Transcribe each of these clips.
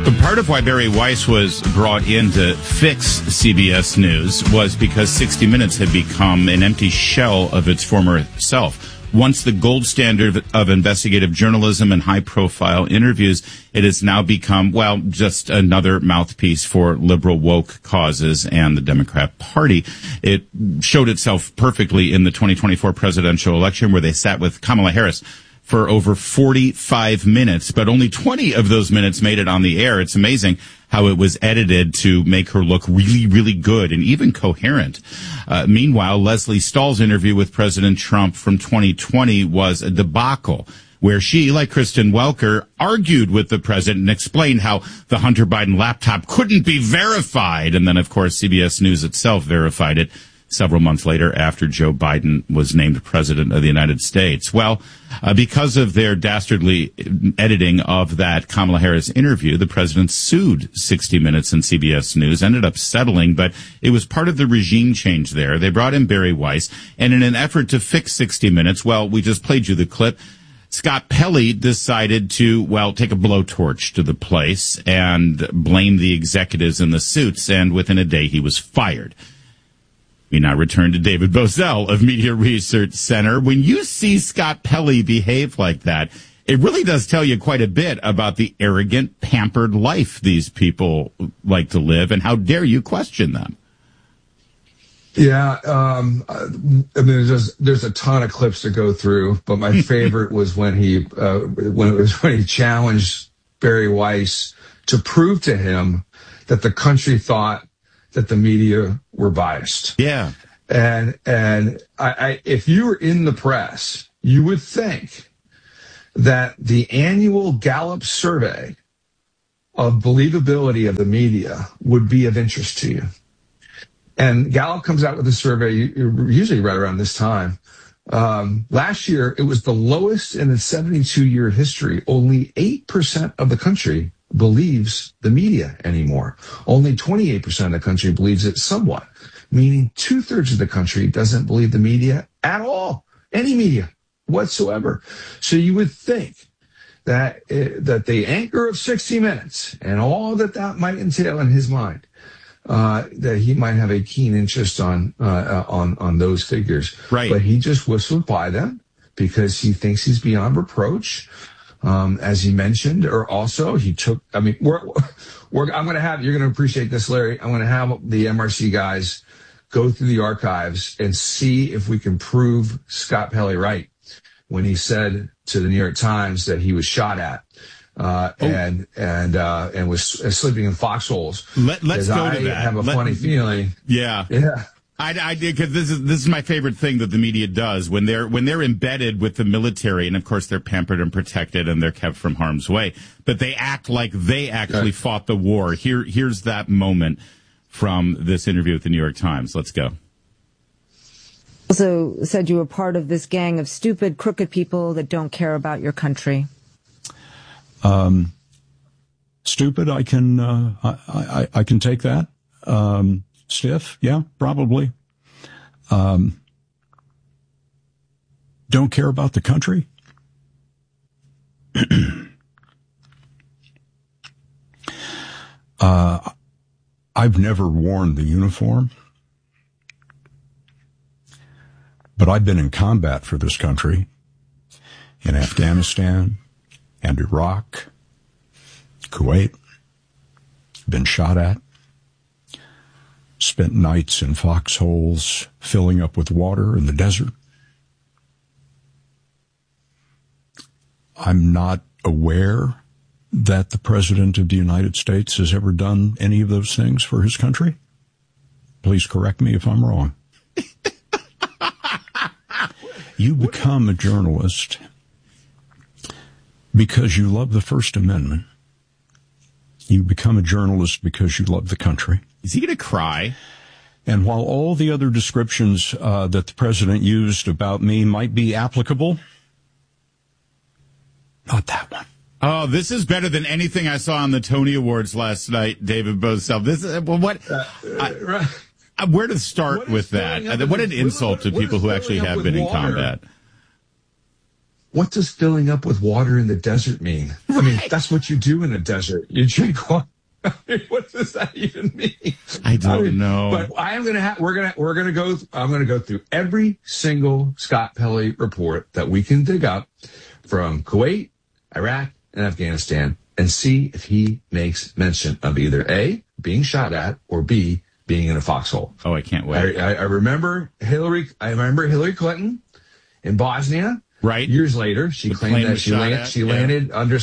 Part of why Barry Weiss was brought in to fix CBS News was because 60 Minutes had become an empty shell of its former self. Once the gold standard of investigative journalism and high-profile interviews, it has now become, well, just another mouthpiece for liberal woke causes and the Democrat Party. It showed itself perfectly in the 2024 presidential election, where they sat with Kamala Harris for over 45 minutes, but only 20 of those minutes made it on the air. It's amazing how it was edited to make her look really, really good and even coherent. Meanwhile, Leslie Stahl's interview with President Trump from 2020 was a debacle, where she, like Kristen Welker, argued with the president and explained how the Hunter Biden laptop couldn't be verified. And then, of course, CBS News itself verified it several months later after Joe Biden was named president of the United States. Well, because of their dastardly editing of that Kamala Harris interview, the president sued 60 Minutes and CBS News, ended up settling, but it was part of the regime change there. They brought in Barry Weiss, and in an effort to fix 60 Minutes, well, we just played you the clip, Scott Pelley decided to, well, take a blowtorch to the place and blame the executives in the suits, and within a day he was fired. We now return to David Bozell of Media Research Center. When you see Scott Pelley behave like that, it really does tell you quite a bit about the arrogant, pampered life these people like to live, and how dare you question them? Yeah, I mean, there's a ton of clips to go through, but my favorite was when he challenged Barry Weiss to prove to him that the country thought that the media were biased. Yeah. And if you were in the press, you would think that the annual Gallup survey of believability of the media would be of interest to you. And Gallup comes out with a survey usually right around this time. Last year, it was the lowest in its 72-year history. Only 8% of the country believes the media anymore. Only 28% of the country believes it somewhat, meaning 2/3 of the country doesn't believe the media at all, any media whatsoever. So you would think that the anchor of 60 Minutes and all that might entail in his mind, that he might have a keen interest on those figures. Right. But he just whistled by them because he thinks he's beyond reproach. As he mentioned, or also he took, I mean, you're going to appreciate this, Larry. I'm going to have the MRC guys go through the archives and see if we can prove Scott Pelley right when he said to the New York Times that he was shot at, and was sleeping in foxholes. Let's go to that. I have a funny feeling. Yeah. Yeah. I did, because this is my favorite thing that the media does when they're embedded with the military, and of course they're pampered and protected and they're kept from harm's way, but they act like they actually fought the war. Here's that moment from this interview with the New York Times. Let's go. Also said you were part of this gang of stupid, crooked people that don't care about your country. Stupid, I can take that. Stiff, yeah, probably. Don't care about the country. I've never worn the uniform, but I've been in combat for this country in Afghanistan and Iraq, Kuwait, been shot at. Spent nights in foxholes filling up with water in the desert. I'm not aware that the President of the United States has ever done any of those things for his country. Please correct me if I'm wrong. You become a journalist because you love the First Amendment. You become a journalist because you love the country. Is he going to cry? And while all the other descriptions that the president used about me might be applicable, not that one. Oh, this is better than anything I saw on the Tony Awards last night, David Bozell. This is, well, what? Where to start with that? What an insult to people who actually have been in combat. what does filling up with water in the desert mean? I mean, that's what you do in a desert. You drink water. I mean, what does that even mean? I don't know. But I'm gonna go through every single Scott Pelley report that we can dig up from Kuwait, Iraq, and Afghanistan, and see if he makes mention of either A, being shot at, or B, being in a foxhole. Oh, I can't wait. I remember Hillary Clinton in Bosnia. Right. Years later, she claimed that she landed under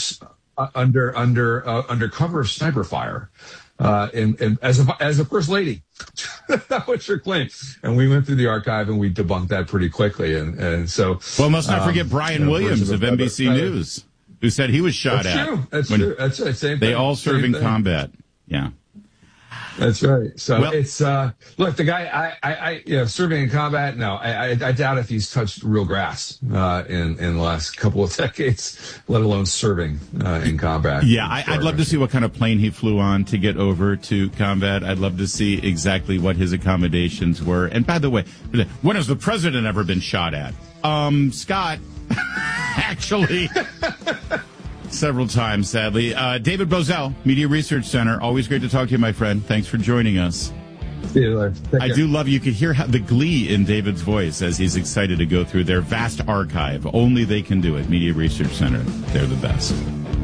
cover of sniper fire, as a first lady. That was her claim. And we went through the archive and we debunked that pretty quickly. And so, well, let's not forget Brian Williams of NBC News, who said he was shot at. True. That's true. That's right. Same they thing. all serve in combat. Yeah. That's right. So it's look, the guy serving in combat. No, I doubt if he's touched real grass in the last couple of decades, let alone serving in combat. Yeah, I'd love to see what kind of plane he flew on to get over to combat. I'd love to see exactly what his accommodations were. And by the way, when has the president ever been shot at? Scott, actually. Several times, sadly. David Bozell, Media Research Center. Always great to talk to you, my friend. Thanks for joining us. See you later. I do love you could hear the glee in David's voice as he's excited to go through their vast archive. Only they can do it. Media Research Center. They're the best.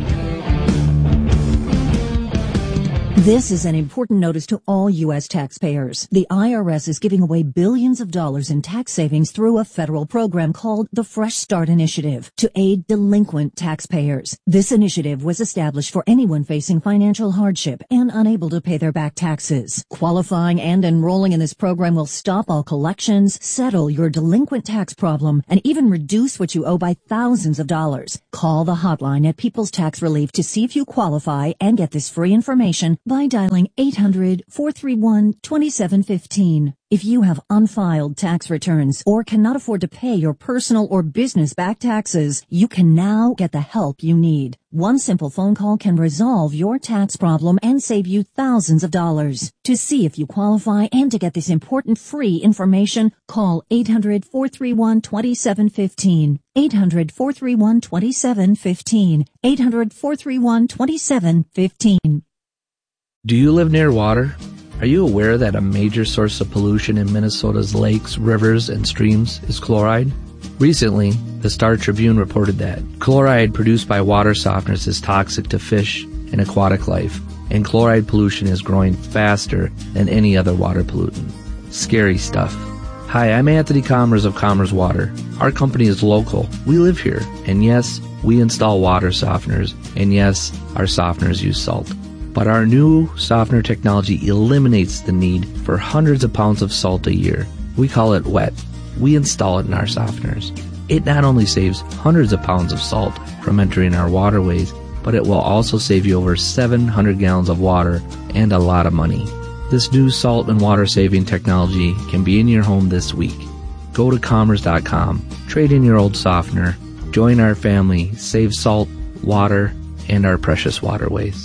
This is an important notice to all U.S. taxpayers. The IRS is giving away billions of dollars in tax savings through a federal program called the Fresh Start Initiative to aid delinquent taxpayers. This initiative was established for anyone facing financial hardship and unable to pay their back taxes. Qualifying and enrolling in this program will stop all collections, settle your delinquent tax problem, and even reduce what you owe by thousands of dollars. Call the hotline at People's Tax Relief to see if you qualify and get this free information by dialing 800-431-2715. If you have unfiled tax returns or cannot afford to pay your personal or business back taxes, you can now get the help you need. One simple phone call can resolve your tax problem and save you thousands of dollars. To see if you qualify and to get this important free information, call 800-431-2715. 800-431-2715. 800-431-2715. Do you live near water? Are you aware that a major source of pollution in Minnesota's lakes, rivers, and streams is chloride? Recently, the Star Tribune reported that chloride produced by water softeners is toxic to fish and aquatic life, and chloride pollution is growing faster than any other water pollutant. Scary stuff. Hi, I'm Anthony Commerce of Commerce Water. Our company is local. We live here, and yes, we install water softeners, and yes, our softeners use salt. But our new softener technology eliminates the need for hundreds of pounds of salt a year. We call it WET. We install it in our softeners. It not only saves hundreds of pounds of salt from entering our waterways, but it will also save you over 700 gallons of water and a lot of money. This new salt and water saving technology can be in your home this week. Go to commerce.com, trade in your old softener, join our family, save salt, water, and our precious waterways.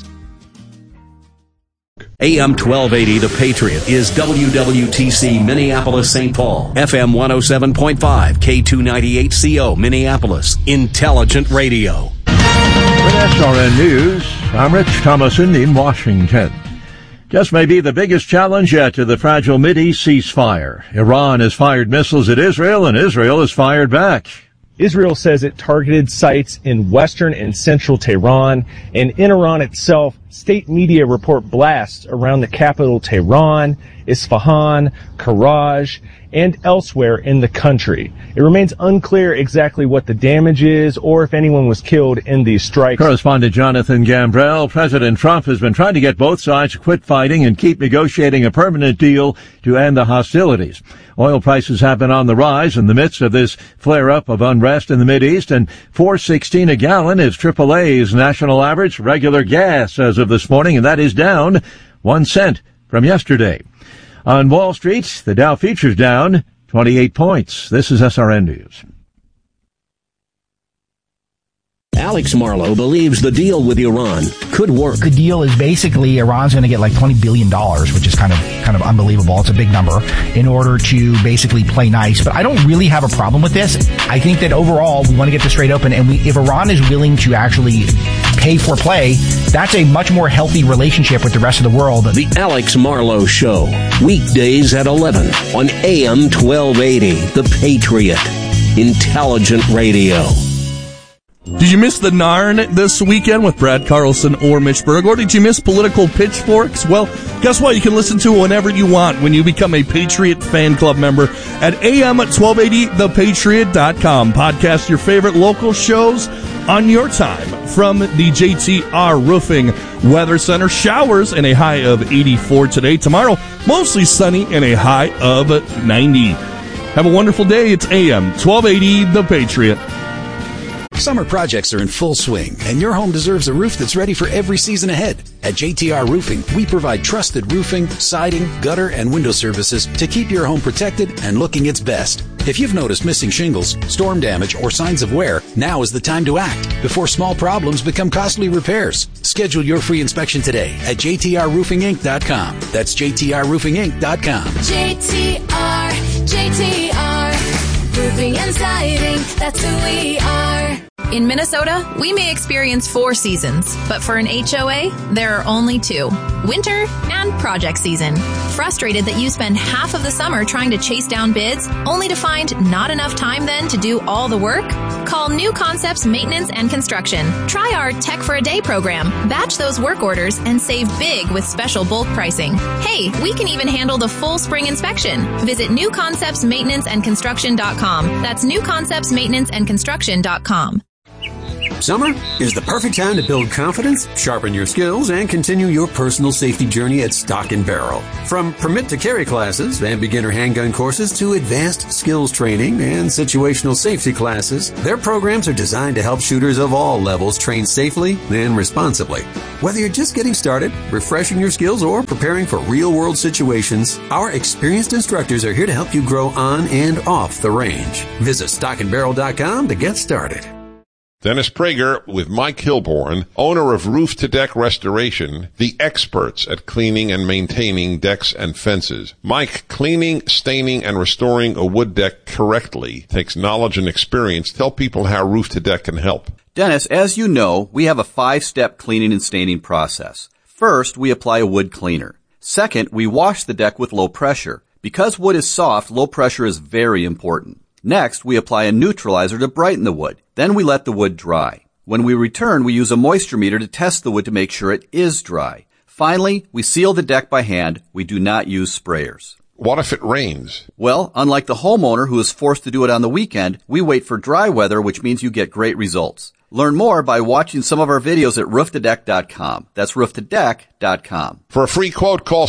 AM 1280, The Patriot, is WWTC Minneapolis, St. Paul. FM 107.5, K298CO, Minneapolis. Intelligent radio. With SRN News, I'm Rich Thomason in Washington. Just may be the biggest challenge yet to the fragile Mideast ceasefire. Iran has fired missiles at Israel, and Israel has fired back. Israel says it targeted sites in western and central Tehran, and in Iran itself, state media report blasts around the capital Tehran, Isfahan, Karaj, and elsewhere in the country. It remains unclear exactly what the damage is or if anyone was killed in these strikes. Correspondent Jonathan Gambrell. President Trump has been trying to get both sides to quit fighting and keep negotiating a permanent deal to end the hostilities. Oil prices have been on the rise in the midst of this flare-up of unrest in the Mideast, and $4.16 a gallon is AAA's national average regular gas as of this morning, and that is down 1 cent from yesterday. On Wall Street, the Dow futures down 28 points. This is SRN News. Alex Marlow believes the deal with Iran could work. The deal is basically Iran's going to get like $20 billion, which is kind of unbelievable. It's a big number in order to basically play nice. But I don't really have a problem with this. I think that overall we want to get this straight open, and if Iran is willing to actually pay for play, that's a much more healthy relationship with the rest of the world. The Alex Marlow Show, weekdays at 11 on AM 1280, The Patriot. Intelligent radio. Did you miss the Narn this weekend with Brad Carlson or Mitch Berg? Or did you miss Political Pitchforks? Well, guess what? You can listen to it whenever you want when you become a Patriot Fan Club member at am1280thepatriot.com. Podcast your favorite local shows on your time from the JTR Roofing Weather Center. Showers and a high of 84 today. Tomorrow, mostly sunny and a high of 90. Have a wonderful day. It's AM 1280 The Patriot. Summer projects are in full swing, and your home deserves a roof that's ready for every season ahead. At JTR Roofing, we provide trusted roofing, siding, gutter, and window services to keep your home protected and looking its best. If you've noticed missing shingles, storm damage, or signs of wear, now is the time to act before small problems become costly repairs. Schedule your free inspection today at jtrroofinginc.com. That's jtrroofinginc.com. JTR, roofing and siding, that's who we are. In Minnesota, we may experience 4 seasons, but for an HOA, there are only 2. Winter and project season. Frustrated that you spend half of the summer trying to chase down bids, only to find not enough time then to do all the work? Call New Concepts Maintenance and Construction. Try our Tech for a Day program. Batch those work orders and save big with special bulk pricing. Hey, we can even handle the full spring inspection. Visit newconceptsmaintenanceandconstruction.com. That's newconceptsmaintenanceandconstruction.com. Summer is the perfect time to build confidence, sharpen your skills, and continue your personal safety journey at Stock & Barrel. From permit to carry classes and beginner handgun courses to advanced skills training and situational safety classes, their programs are designed to help shooters of all levels train safely and responsibly. Whether you're just getting started, refreshing your skills, or preparing for real-world situations, our experienced instructors are here to help you grow on and off the range. Visit stockandbarrel.com to get started. Dennis Prager with Mike Hilborn, owner of Roof to Deck Restoration, the experts at cleaning and maintaining decks and fences. Mike, cleaning, staining, and restoring a wood deck correctly takes knowledge and experience. Tell people how Roof to Deck can help. Dennis, as you know, we have a 5-step cleaning and staining process. First, we apply a wood cleaner. Second, we wash the deck with low pressure. Because wood is soft, low pressure is very important. Next, we apply a neutralizer to brighten the wood. Then we let the wood dry. When we return, we use a moisture meter to test the wood to make sure it is dry. Finally, we seal the deck by hand. We do not use sprayers. What if it rains? Well, unlike the homeowner who is forced to do it on the weekend, we wait for dry weather, which means you get great results. Learn more by watching some of our videos at rooftodeck.com. That's rooftodeck.com. For a free quote, call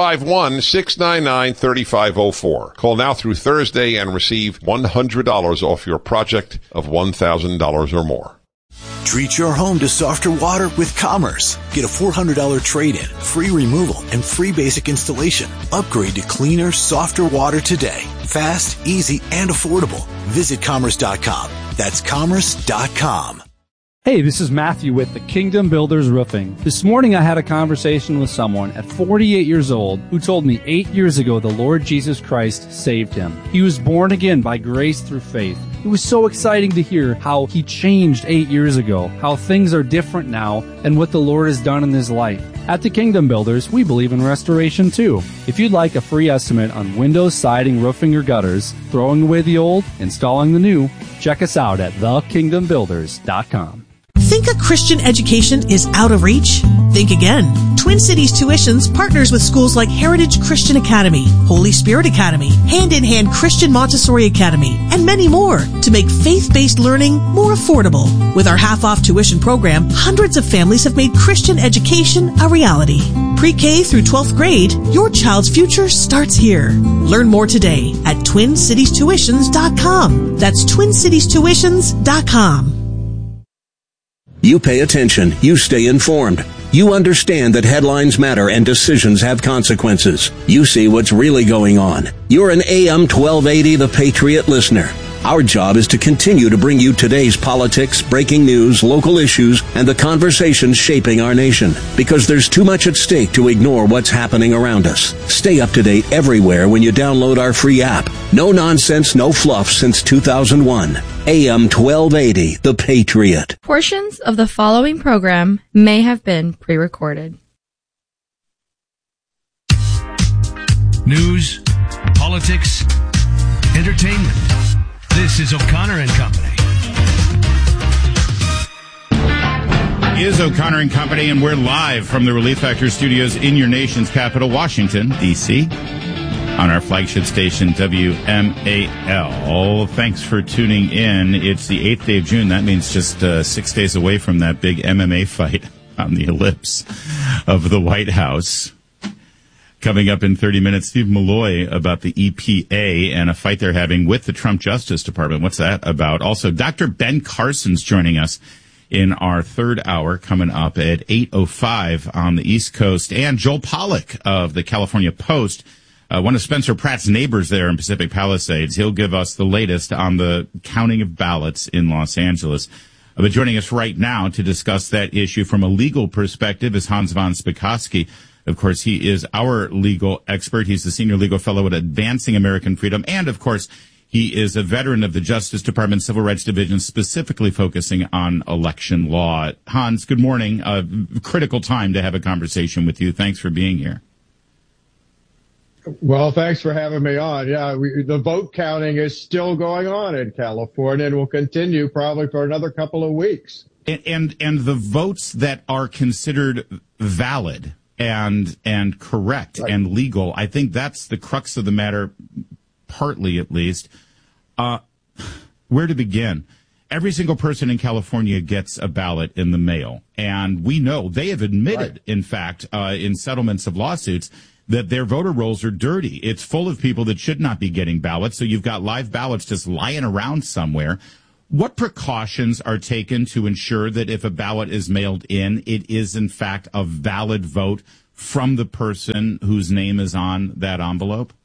651-699-3504. Call now through Thursday and receive $100 off your project of $1,000 or more. Treat your home to softer water with Commerce. Get a $400 trade-in, free removal, and free basic installation. Upgrade to cleaner, softer water today. Fast, easy, and affordable. Visit Commerce.com. That's Commerce.com. Hey, this is Matthew with the Kingdom Builders Roofing. This morning I had a conversation with someone at 48 years old who told me 8 years ago the Lord Jesus Christ saved him. He was born again by grace through faith. It was so exciting to hear how he changed 8 years ago, how things are different now, and what the Lord has done in his life. At the Kingdom Builders, we believe in restoration too. If you'd like a free estimate on windows, siding, roofing, or gutters, throwing away the old, installing the new, check us out at thekingdombuilders.com. Think a Christian education is out of reach? Think again. Twin Cities Tuitions partners with schools like Heritage Christian Academy, Holy Spirit Academy, Hand in Hand Christian Montessori Academy, and many more to make faith-based learning more affordable. With our half-off tuition program, hundreds of families have made Christian education a reality. Pre-K through 12th grade, your child's future starts here. Learn more today at TwinCitiesTuitions.com. That's TwinCitiesTuitions.com. You pay attention. You stay informed. You understand that headlines matter and decisions have consequences. You see what's really going on. You're an AM 1280 The Patriot listener. Our job is to continue to bring you today's politics, breaking news, local issues, and the conversations shaping our nation. Because there's too much at stake to ignore what's happening around us. Stay up to date everywhere when you download our free app. No nonsense, no fluff since 2001. AM 1280, The Patriot. Portions of the following program may have been pre-recorded. News, politics, entertainment. This is O'Connor and Company. Is O'Connor and Company, and we're live from the Relief Factor studios in your nation's capital, Washington, D.C., on our flagship station, WMAL. Thanks for tuning in. It's the 8th day of June. That means just 6 days away from that big MMA fight on the ellipse of the White House. Coming up in 30 minutes, Steve Malloy about the EPA and a fight they're having with the Trump Justice Department. What's that about? Also, Dr. Ben Carson's joining us in our third hour, coming up at 8:05 on the East Coast. And Joel Pollack of the California Post, one of Spencer Pratt's neighbors there in Pacific Palisades. He'll give us the latest on the counting of ballots in Los Angeles. But joining us right now to discuss that issue from a legal perspective is Hans von Spakovsky. Of course, he is our legal expert. He's the senior legal fellow at Advancing American Freedom. And, of course, he is a veteran of the Justice Department Civil Rights Division, specifically focusing on election law. Hans, good morning. Critical time to have a conversation with you. Thanks for being here. Well, thanks for having me on. Yeah, the vote counting is still going on in California and will continue probably for another couple of weeks. And the votes that are considered valid and correct and legal, I think that's the crux of the matter, partly at least. Where to begin? Every single person in California gets a ballot in the mail, and we know they have admitted, in fact, in settlements of lawsuits, that their voter rolls are dirty. It's full of people that should not be getting ballots, so you've got live ballots just lying around somewhere. What precautions are taken to ensure that if a ballot is mailed in, it is, in fact, a valid vote from the person whose name is on that envelope?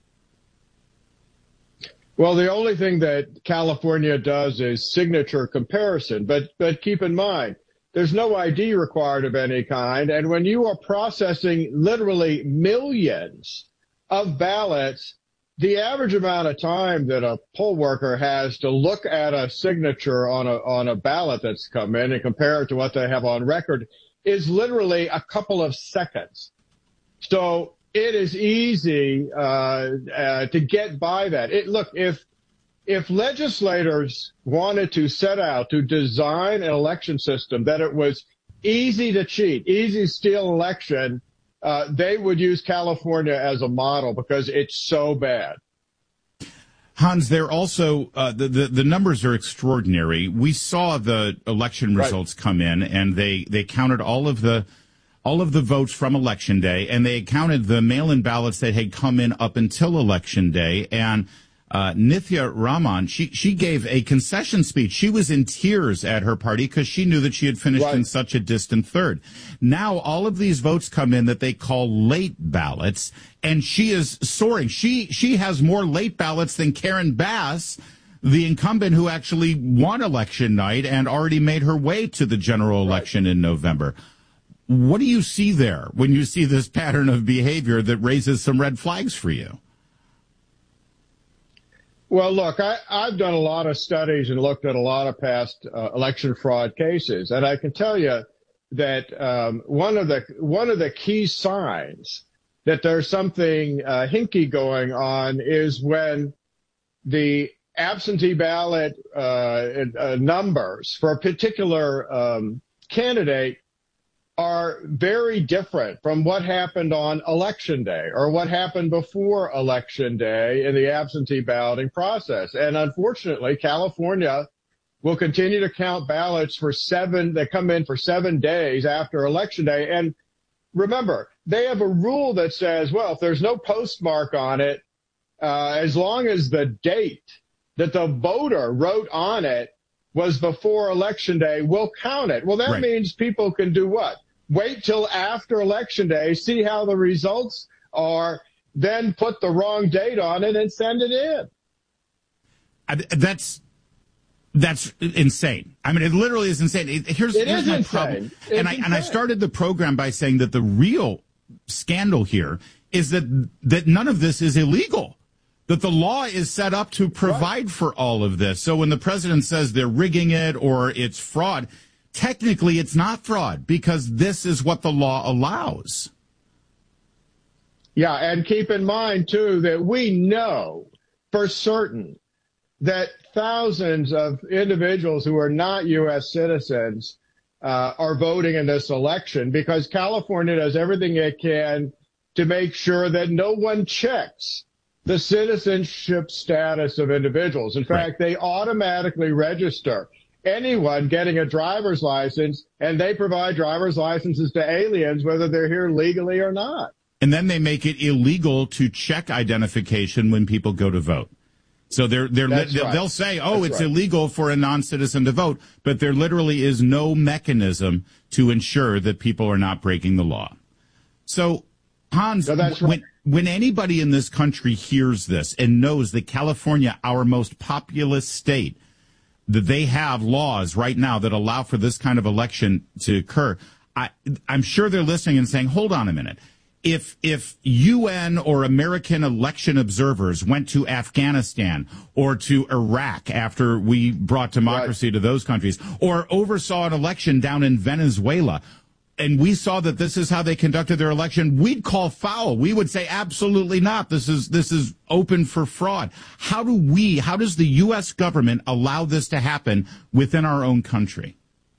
Well, the only thing that California does is signature comparison. But keep in mind, there's no ID required of any kind. And when you are processing literally millions of ballots, the average amount of time that a poll worker has to look at a signature on a ballot that's come in and compare it to what they have on record is literally a couple of seconds. So it is easy to get by that. Look, if legislators wanted to set out to design an election system that it was easy to cheat, easy to steal an election, they would use California as a model because it's so bad. Hans, they're also the numbers are extraordinary. We saw the election results come in, and they counted all of the votes from Election Day, and they counted the mail-in ballots that had come in up until Election Day. And Nithya Raman, she gave a concession speech. She was in tears at her party because she knew that she had finished in such a distant third. Now all of these votes come in that they call late ballots, and she is soaring. She has more late ballots than Karen Bass, the incumbent who actually won election night and already made her way to the general election in November. What do you see there when you see this pattern of behavior that raises some red flags for you? Well, look, I've done a lot of studies and looked at a lot of past election fraud cases, and I can tell you that one of the key signs that there's something hinky going on is when the absentee ballot numbers for a particular candidate are very different from what happened on Election Day or what happened before Election Day in the absentee balloting process. And unfortunately, California will continue to count ballots that come in for 7 days after Election Day. And remember, they have a rule that says, well, if there's no postmark on it, as long as the date that the voter wrote on it was before Election Day, we'll count it. Well, that means people can do what? Wait till after Election Day, see how the results are, then put the wrong date on it and send it in. That's insane. I mean, it literally is insane. Here's my problem. And I started the program by saying that the real scandal here is that none of this is illegal. That the law is set up to provide for all of this. So when the president says they're rigging it or it's fraud, technically it's not fraud because this is what the law allows. Yeah, and keep in mind, too, that we know for certain that thousands of individuals who are not U.S. citizens are voting in this election because California does everything it can to make sure that no one checks the citizenship status of individuals. In fact, they automatically register anyone getting a driver's license, and they provide driver's licenses to aliens, whether they're here legally or not. And then they make it illegal to check identification when people go to vote. So they'll say, it's illegal for a non-citizen to vote, but there literally is no mechanism to ensure that people are not breaking the law. So, Hans, when anybody in this country hears this and knows that California, our most populous state, that they have laws right now that allow for this kind of election to occur, I'm sure they're listening and saying, hold on a minute. If UN or American election observers went to Afghanistan or to Iraq after we brought democracy to those countries, or oversaw an election down in Venezuela, and we saw that this is how they conducted their election, we'd call foul. We would say absolutely not. This is open for fraud. How does the U.S. government allow this to happen within our own country?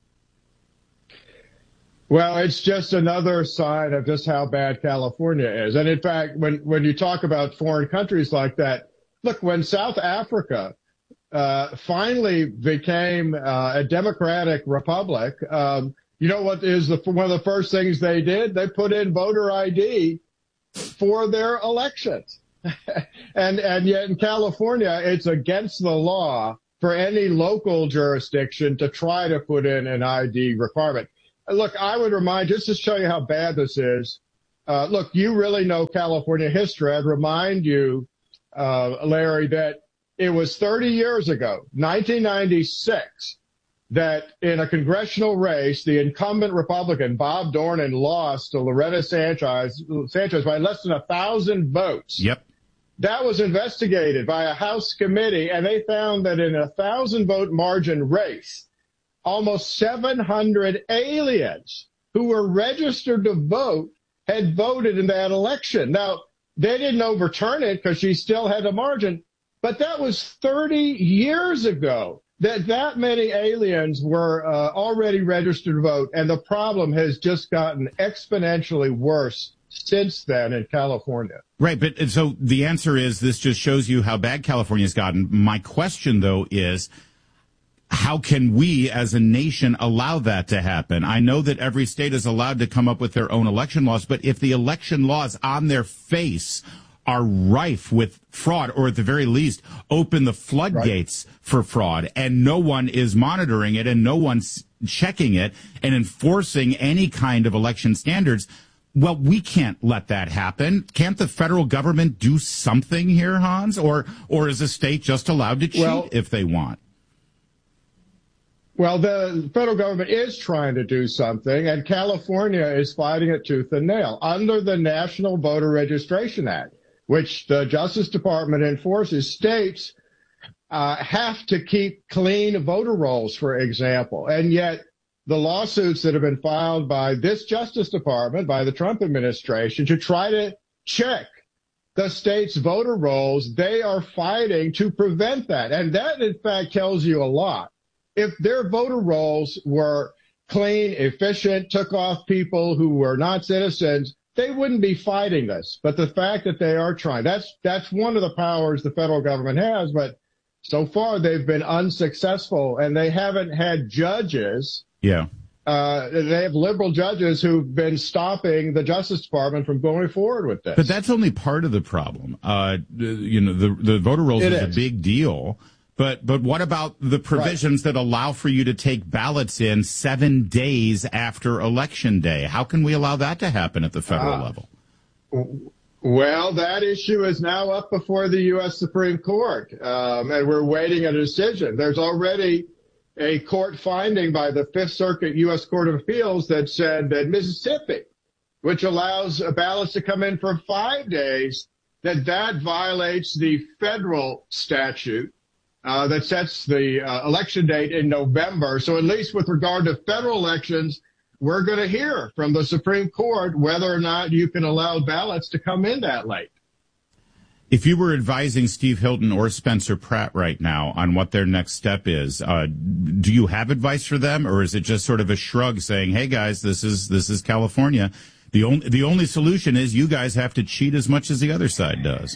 Well, it's just another sign of just how bad California is. And in fact, when you talk about foreign countries like that, look, when South Africa finally became a democratic republic, you know what is one of the first things they did? They put in voter ID for their elections. and yet in California, it's against the law for any local jurisdiction to try to put in an ID requirement. Look, I would remind, just to show you how bad this is, look, you really know California history. I'd remind you, Larry, that it was 30 years ago, 1996, that in a congressional race, the incumbent Republican, Bob Dornan, lost to Loretta Sanchez by less than 1,000 votes. Yep. That was investigated by a House committee, and they found that in a 1,000-vote margin race, almost 700 aliens who were registered to vote had voted in that election. Now, they didn't overturn it because she still had a margin, but that was 30 years ago that many aliens were already registered to vote, and the problem has just gotten exponentially worse since then in California. Right, but so the answer is this just shows you how bad California's gotten. My question, though, is how can we as a nation allow that to happen? I know that every state is allowed to come up with their own election laws, but if the election laws on their face are rife with fraud, or at the very least open the floodgates for fraud, and no one is monitoring it and no one's checking it and enforcing any kind of election standards, well, we can't let that happen. Can't the federal government do something here, Hans? Or is the state just allowed to cheat if they want? Well, the federal government is trying to do something, and California is fighting it tooth and nail. Under the National Voter Registration Act, which the Justice Department enforces, states have to keep clean voter rolls, for example. And yet the lawsuits that have been filed by this Justice Department, by the Trump administration, to try to check the state's voter rolls, they are fighting to prevent that. And that, in fact, tells you a lot. If their voter rolls were clean, efficient, took off people who were not citizens, they wouldn't be fighting this. But the fact that they are trying, that's one of the powers the federal government has. But so far, they've been unsuccessful, and they haven't had judges. Yeah. They have liberal judges who've been stopping the Justice Department from going forward with this. But that's only part of the problem. The voter rolls is a big deal. But what about the provisions that allow for you to take ballots in 7 days after Election Day? How can we allow that to happen at the federal level? Well, that issue is now up before the U.S. Supreme Court, and we're waiting a decision. There's already a court finding by the Fifth Circuit U.S. Court of Appeals that said that Mississippi, which allows ballots to come in for 5 days, that violates the federal statute that sets the election date in November. So at least with regard to federal elections, we're going to hear from the Supreme Court whether or not you can allow ballots to come in that late. If you were advising Steve Hilton or Spencer Pratt right now on what their next step is, do you have advice for them, or is it just sort of a shrug saying, "Hey guys, this is California. The only solution is you guys have to cheat as much as the other side does"?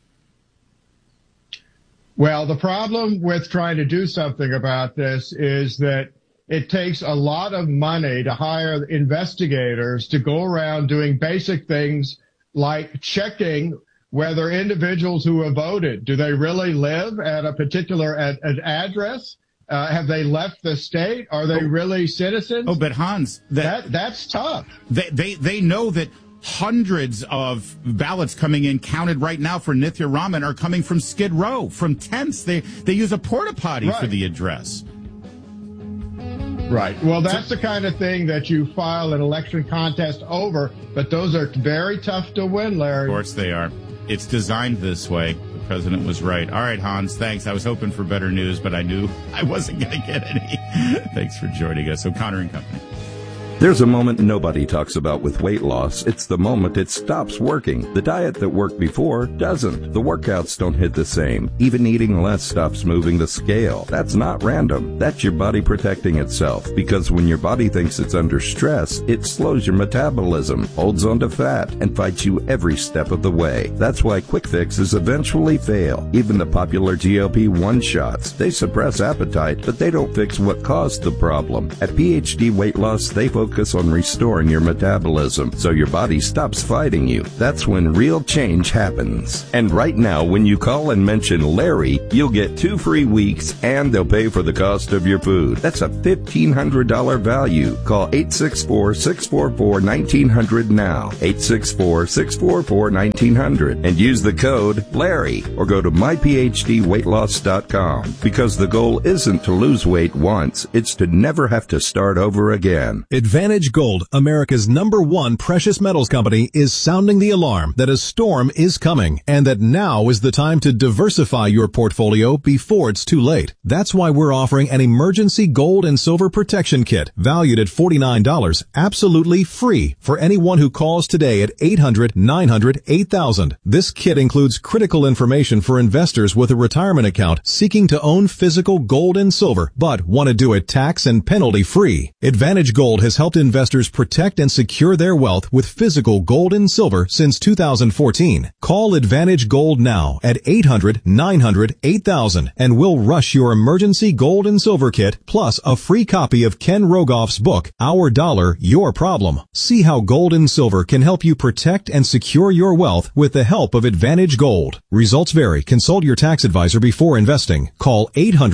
Well, the problem with trying to do something about this is that it takes a lot of money to hire investigators to go around doing basic things like checking whether individuals who have voted, do they really live at a particular an address? Have they left the state? Are they really citizens? Oh, but Hans, that's tough. They know that hundreds of ballots coming in counted right now for Nithya Raman are coming from Skid Row, from tents. They use a porta potty for the address. Right. Well, that's the kind of thing that you file an election contest over, but those are very tough to win, Larry. Of course they are. It's designed this way. The president was right. All right, Hans, thanks. I was hoping for better news, but I knew I wasn't going to get any. Thanks for joining us. O'Connor and Company. There's a moment nobody talks about with weight loss. It's the moment it stops working. The diet that worked before doesn't. The workouts don't hit the same. Even eating less stops moving the scale. That's not random. That's your body protecting itself. Because when your body thinks it's under stress, it slows your metabolism, holds onto fat, and fights you every step of the way. That's why quick fixes eventually fail. Even the popular GLP-1 shots. They suppress appetite, but they don't fix what caused the problem. At PhD Weight Loss, they focus on restoring your metabolism so your body stops fighting you. That's when real change happens. And right now, when you call and mention Larry, you'll get 2 free weeks and they'll pay for the cost of your food. That's a $1,500 value. Call 864-644-1900 now. 864-644-1900 and use the code Larry or go to myphdweightloss.com because the goal isn't to lose weight once, it's to never have to start over again. Advantage Gold, America's #1 precious metals company, is sounding the alarm that a storm is coming and that now is the time to diversify your portfolio before it's too late. That's why we're offering an emergency gold and silver protection kit valued at $49, absolutely free for anyone who calls today at 800-900-8000. This kit includes critical information for investors with a retirement account seeking to own physical gold and silver but want to do it tax and penalty free. Advantage Gold has helped investors protect and secure their wealth with physical gold and silver since 2014. Call Advantage Gold now at 800-900-8000 and we'll rush your emergency gold and silver kit plus a free copy of Ken Rogoff's book, Our Dollar, Your Problem. See how gold and silver can help you protect and secure your wealth with the help of Advantage Gold. Results vary. Consult your tax advisor before investing. Call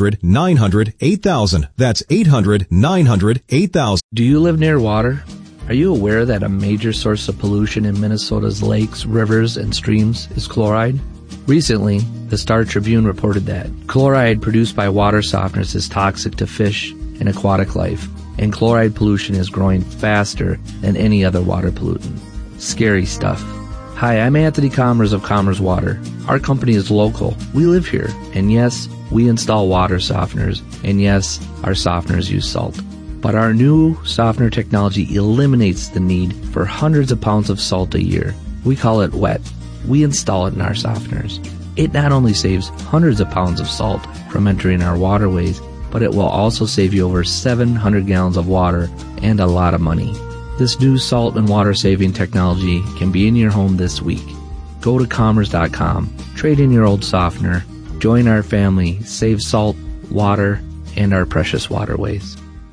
800-900-8000. That's 800-900-8000. Do you live near water? Are you aware that a major source of pollution in Minnesota's lakes, rivers, and streams is chloride? Recently, the Star Tribune reported that chloride produced by water softeners is toxic to fish and aquatic life, and chloride pollution is growing faster than any other water pollutant. Scary stuff. Hi, I'm Anthony Commerce of Commerce Water. Our company is local. We live here, and yes, we install water softeners, and yes, our softeners use salt. But our new softener technology eliminates the need for hundreds of pounds of salt a year. We call it WET. We install it in our softeners. It not only saves hundreds of pounds of salt from entering our waterways, but it will also save you over 700 gallons of water and a lot of money. This new salt and water saving technology can be in your home this week. Go to commerce.com, trade in your old softener, join our family, save salt, water, and our precious waterways.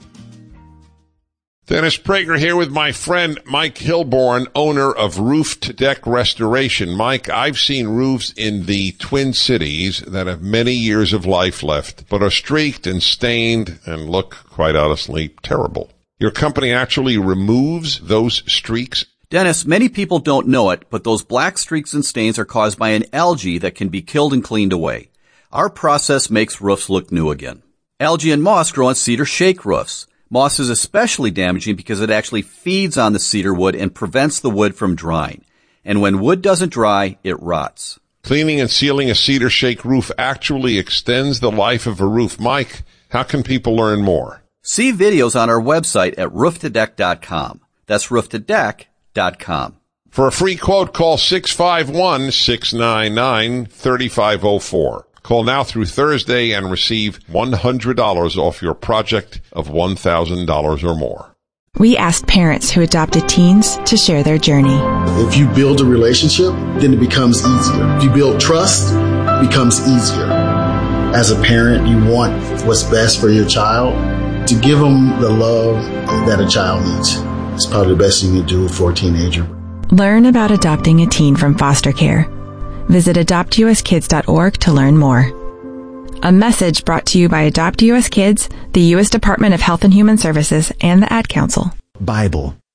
Dennis Prager here with my friend Mike Hilborn, owner of Roof to Deck Restoration. Mike, I've seen roofs in the Twin Cities that have many years of life left, but are streaked and stained and look, quite honestly, terrible. Your company actually removes those streaks? Dennis, many people don't know it, but those black streaks and stains are caused by an algae that can be killed and cleaned away. Our process makes roofs look new again. Algae and moss grow on cedar shake roofs. Moss is especially damaging because it actually feeds on the cedar wood and prevents the wood from drying. And when wood doesn't dry, it rots. Cleaning and sealing a cedar shake roof actually extends the life of a roof. Mike, how can people learn more? See videos on our website at rooftodeck.com. That's rooftodeck.com. For a free quote, call 651-699-3504. Call now through Thursday and receive $100 off your project of $1,000 or more. We asked parents who adopted teens to share their journey. If you build a relationship, then it becomes easier. If you build trust, it becomes easier. As a parent, you want what's best for your child. To give them the love that a child needs. It's probably the best thing you do for a teenager. Learn about adopting a teen from foster care. Visit adoptuskids.org to learn more. A message brought to you by Adopt US Kids, the U.S. Department of Health and Human Services, and the Ad Council. Bible,